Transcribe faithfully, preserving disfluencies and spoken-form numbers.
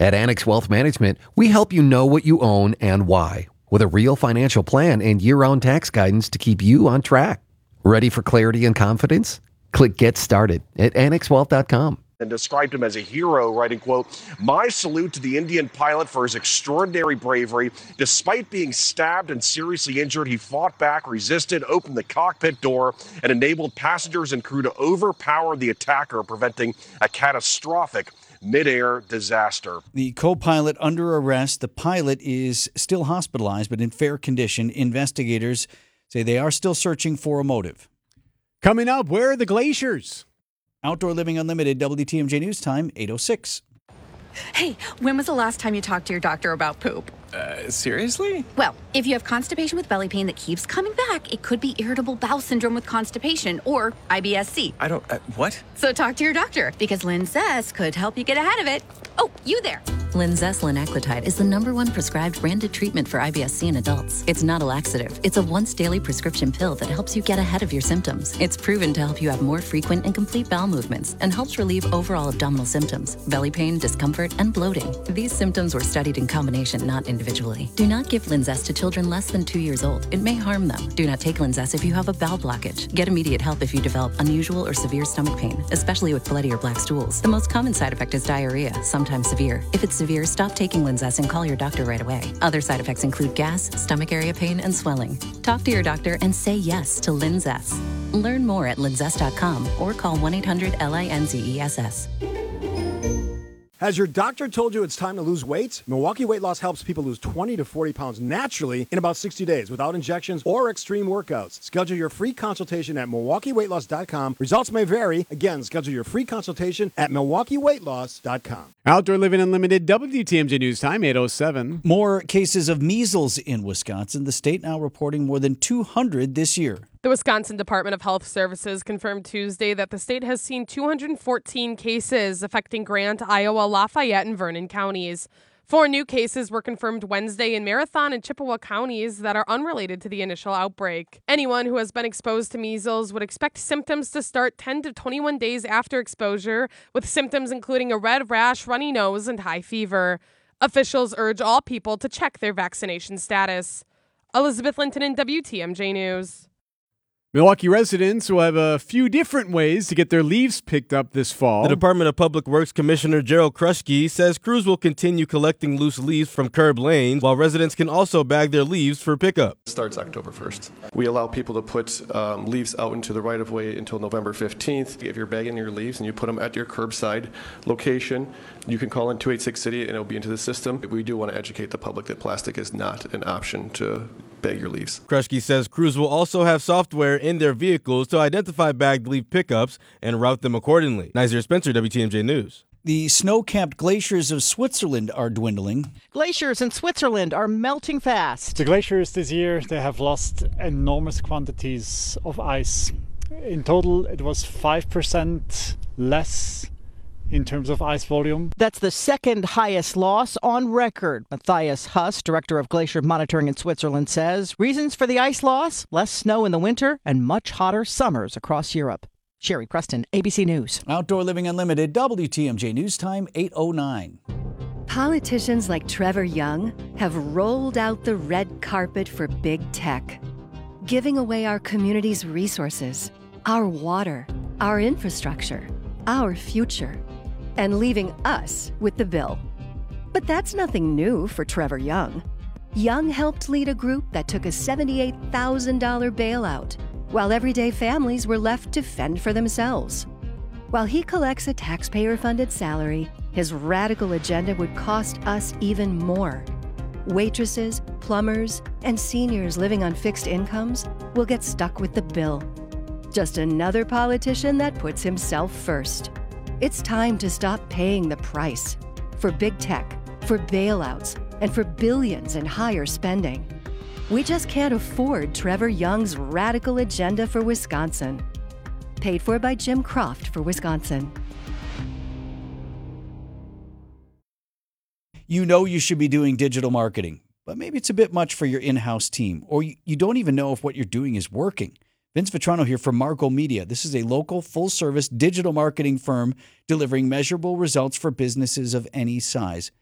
At Annex Wealth Management, we help you know what you own and why, with a real financial plan and year-round tax guidance to keep you on track. Ready for clarity and confidence? Click Get Started at annex wealth dot com. And described him as a hero, writing, quote, "My salute to the Indian pilot for his extraordinary bravery. Despite being stabbed and seriously injured, he fought back, resisted, opened the cockpit door, and enabled passengers and crew to overpower the attacker, preventing a catastrophic mid-air disaster." The co-pilot under arrest. The pilot is still hospitalized, but in fair condition. Investigators say they are still searching for a motive. Coming up, where are the glaciers? Outdoor Living Unlimited, W T M J News Time, eight oh six. Hey, when was the last time you talked to your doctor about poop? Uh, seriously? Well, if you have constipation with belly pain that keeps coming back, it could be irritable bowel syndrome with constipation or I B S C. I don't, uh, what? So talk to your doctor, because Linzess could help you get ahead of it. Oh, you there. Linzess linaclotide is the number one prescribed branded treatment for I B S C in adults. It's not a laxative. It's a once daily prescription pill that helps you get ahead of your symptoms. It's proven to help you have more frequent and complete bowel movements and helps relieve overall abdominal symptoms, belly pain, discomfort, and bloating. These symptoms were studied in combination, not individually. Do not give Linzess to children less than two years old. It may harm them. Do not take Linzess if you have a bowel blockage. Get immediate help if you develop unusual or severe stomach pain, especially with bloody or black stools. The most common side effect is diarrhea, sometimes severe. If it's severe, stop taking Linzess and call your doctor right away. Other side effects include gas, stomach area pain, and swelling. Talk to your doctor and say yes to Linzess. Learn more at linzess dot com or call one eight hundred L I N Z E S S. Has your doctor told you it's time to lose weight? Milwaukee Weight Loss helps people lose twenty to forty pounds naturally in about sixty days without injections or extreme workouts. Schedule your free consultation at milwaukee weight loss dot com. Results may vary. Again, schedule your free consultation at milwaukee weight loss dot com. Outdoor Living Unlimited, W T M J News Time, eight oh seven. More cases of measles in Wisconsin. The state now reporting more than two hundred this year. The Wisconsin Department of Health Services confirmed Tuesday that the state has seen two hundred fourteen cases affecting Grant, Iowa, Lafayette, and Vernon counties. Four new cases were confirmed Wednesday in Marathon and Chippewa counties that are unrelated to the initial outbreak. Anyone who has been exposed to measles would expect symptoms to start ten to twenty-one days after exposure, with symptoms including a red rash, runny nose, and high fever. Officials urge all people to check their vaccination status. Elizabeth Linton in W T M J News. Milwaukee residents will have a few different ways to get their leaves picked up this fall. The Department of Public Works Commissioner Gerald Kruschke says crews will continue collecting loose leaves from curb lanes, while residents can also bag their leaves for pickup. It starts October first. We allow people to put um, leaves out into the right-of-way until November fifteenth. If you're bagging your leaves and you put them at your curbside location, you can call in two eight six city and it'll be into the system. We do want to educate the public that plastic is not an option to bag your leaves. Kruschke says crews will also have software in their vehicles to identify bagged leaf pickups and route them accordingly. Nazir Spencer, W T M J News. The snow-capped glaciers of Switzerland are dwindling. Glaciers in Switzerland are melting fast. The glaciers this year, they have lost enormous quantities of ice. In total, it was five percent less in terms of ice volume. That's the second highest loss on record. Matthias Huss, director of glacier monitoring in Switzerland, says reasons for the ice loss: less snow in the winter and much hotter summers across Europe. Sherry Preston, A B C News. Outdoor Living Unlimited, W T M J News Time, eight oh nine. Politicians like Trevor Young have rolled out the red carpet for big tech, giving away our community's resources, our water, our infrastructure, our future, and leaving us with the bill. But that's nothing new for Trevor Young. Young helped lead a group that took a seventy-eight thousand dollars bailout, while everyday families were left to fend for themselves. While he collects a taxpayer-funded salary, his radical agenda would cost us even more. Waitresses, plumbers, and seniors living on fixed incomes will get stuck with the bill. Just another politician that puts himself first. It's time to stop paying the price for big tech, for bailouts, and for billions in higher spending. We just can't afford Trevor Young's radical agenda for Wisconsin. Paid for by Jim Croft for Wisconsin. You know you should be doing digital marketing, but maybe it's a bit much for your in-house team, or you don't even know if what you're doing is working. Vince Vitrano here from Marco Media. This is a local, full-service digital marketing firm delivering measurable results for businesses of any size.